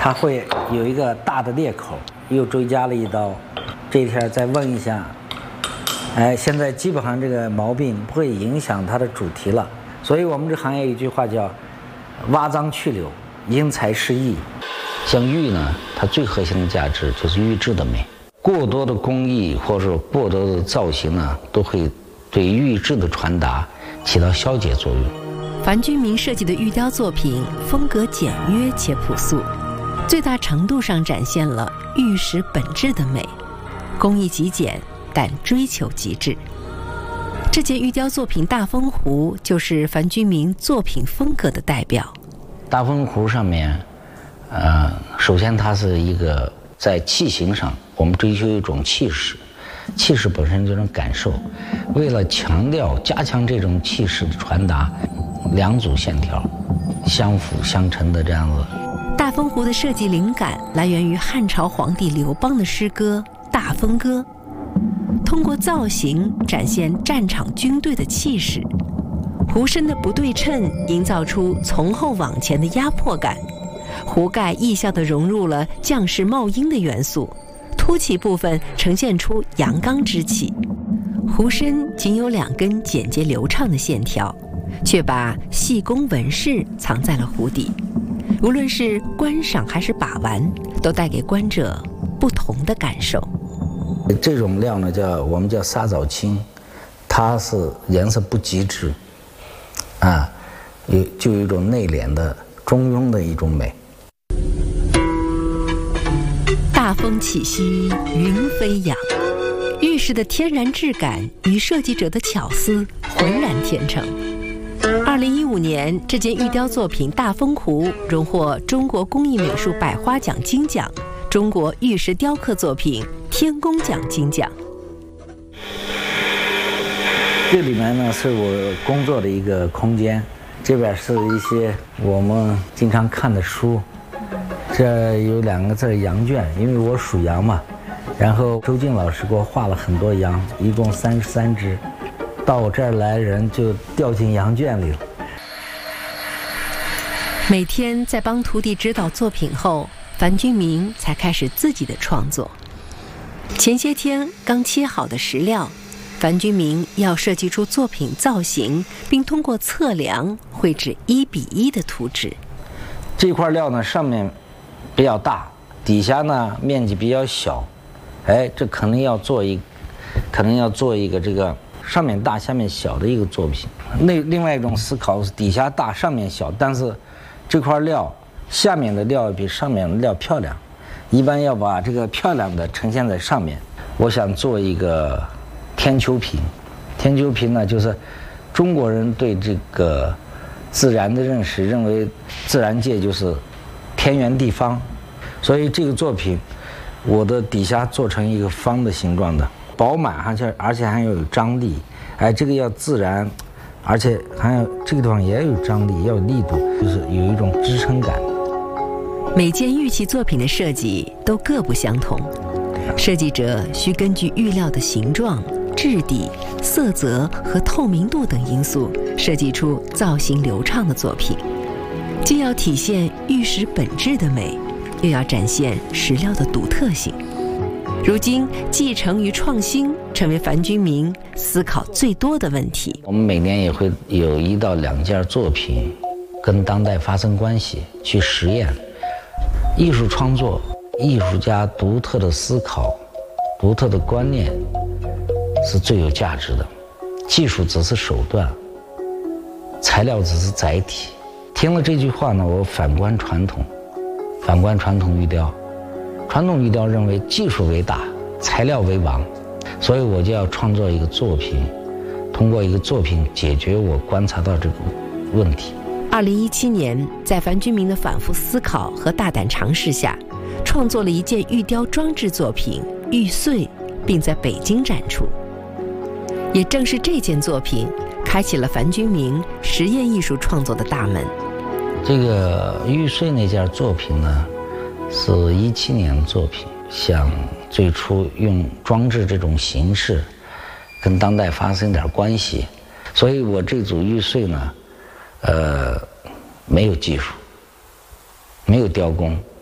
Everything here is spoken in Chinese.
它会有一个大的裂口，又追加了一刀。这一天再问一下，现在基本上这个毛病不会影响它的主题了。所以我们这行业有一句话叫“挖脏去瘤，因材施艺”。 像玉呢，它最核心的价值就是玉质的美。过多的工艺或者过多的造型呢，都会对玉质的传达起到消解作用。 樊君明设计的玉雕作品风格简约且朴素，最大程度上展现了玉石本质的美，工艺极简，但追求极致。这件玉雕作品大风壶就是樊君明作品风格的代表。 大风壶上面，首先它是一个在器型上，我们追求一种气势，气势本身这种感受。为了强调加强这种气势的传达，两组线条相辅相成的这样子。 大风壶的设计灵感来源于汉朝皇帝刘邦的诗歌《大风歌》，通过造型展现战场军队的气势，壶身的不对称营造出从后往前的压迫感，壶盖意象地融入了将士冒鹰的元素，凸起部分呈现出阳刚之气。壶身仅有2根简洁流畅的线条，却把细工纹饰藏在了壶底。无论是观赏还是把玩，都带给观者不同的感受。 这种料呢，我们叫沙枣青，它是颜色不极致，就有一种内敛的中庸的一种美。 大风起兮云飞扬，玉石的天然质感与设计者的巧思浑然天成。2015年，这件玉雕作品大风壶荣获中国工艺美术百花奖金奖、中国玉石雕刻作品天工奖金奖。 这里面呢是我工作的一个空间，这边是一些我们经常看的书，这有2个字羊圈，因为我属羊嘛，然后周静老师给我画了很多羊，一共33只，到我这儿来人就掉进羊圈里了。 每天在帮徒弟指导作品后，樊君明才开始自己的创作。前些天刚切好的石料，樊君明要设计出作品造型，并通过测量绘制1:1的图纸。 这块料呢上面比较大，底下呢面积比较小，这可能要做一个这个上面大下面小的一个作品。另外一种思考是底下大上面小，但是这块料下面的料比上面的料漂亮，一般要把这个漂亮的呈现在上面。我想做一个天丘瓶。天丘瓶呢，就是中国人对这个自然的认识，认为自然界就是天圆地方，所以这个作品我的底下做成一个方的形状的，饱满，而且还要有张力，这个要自然，而且还有这个地方也要有张力，要有力度，就是有一种支撑感。 每件玉器作品的设计都各不相同，设计者需根据玉料的形状、质地、色泽和透明度等因素，设计出造型流畅的作品，既要体现玉石本质的美，又要展现石料的独特性。如今，继承与创新成为樊君明思考最多的问题。 我们每年也会有1到2件作品跟当代发生关系，去实验。艺术创作，艺术家独特的思考、独特的观念是最有价值的，技术只是手段，材料只是载体。听了这句话呢，我反观传统玉雕。传统玉雕认为技术为大，材料为王，所以我就要创作一个作品，通过一个作品解决我观察到这个问题。 2017年，在樊君明的反复思考和大胆尝试下，创作了一件玉雕装置作品《玉碎》，并在北京展出。也正是这件作品，开启了樊君明实验艺术创作的大门。 这个玉碎那件作品呢，是17年的作品，想最初用装置这种形式跟当代发生点关系，所以我这组玉碎呢，没有技术，没有雕工，